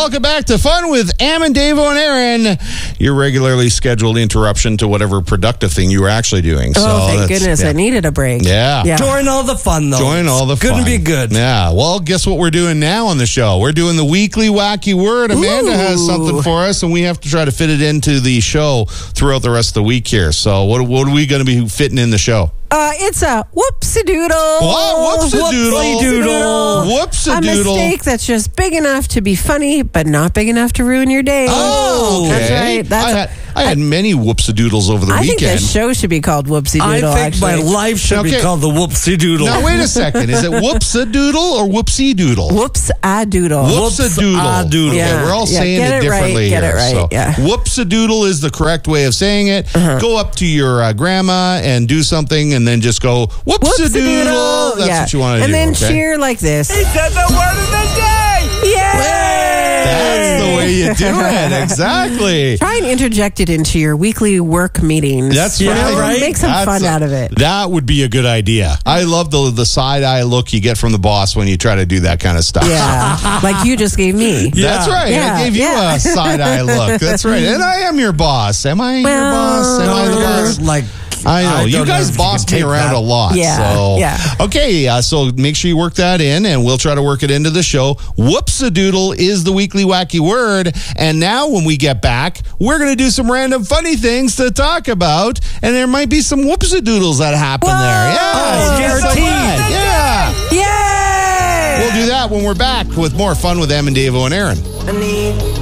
Welcome back to Fun with Am and Davo and Aaron. Your regularly scheduled interruption to whatever productive thing you were actually doing. Thank goodness. I needed a break. Yeah. Join all the fun, though. Join all the fun. Gonna be good. Yeah. Well, guess what we're doing now on the show? We're doing the weekly wacky word. Amanda has something for us, and we have to try to fit it into the show throughout the rest of the week here. So what are we going to be fitting in the show? It's a whoopsie-doodle. What? Whoopsie-doodle. Whoopsie-doodle. A mistake that's just big enough to be funny, but not big enough to ruin your day. Oh, okay. That's right. I had many whoopsie-doodles over the weekend. I think this show should be called Whoopsie-Doodle, I think my life should be called the Whoopsie-Doodle. Now, wait a second. Is it whoopsie-doodle or whoopsie-doodle? Whoops-a-doodle. Whoops-a-doodle. Yeah. Okay, we're all saying it differently Get it right. So, yeah. Whoopsie-doodle is the correct way of saying it. Go up to your grandma and do something, and then just go, whoopsie-doodle. That's what you want to do. And then cheer like this. He said the word of the day! Yay! That's the way you do it. Exactly. Try and interject it into your weekly work meetings. That's right. Make some fun out of it. That would be a good idea. I love the side-eye look you get from the boss when you try to do that kind of stuff. Yeah, like you just gave me. That's right. Yeah. I gave you a side-eye look. That's right. And I am your boss. Am I your boss? Am I the boss? I know. You guys boss me around a lot. Yeah. Okay, so make sure you work that in, and we'll try to work it into the show. Whoops-a-doodle is the weekly wacky word. And now when we get back, we're going to do some random funny things to talk about, and there might be some whoops-a-doodles that happen there. Yeah. Guaranteed. Yeah. Yay! We'll do that when we're back with more Fun with Am and Davo and Aaron.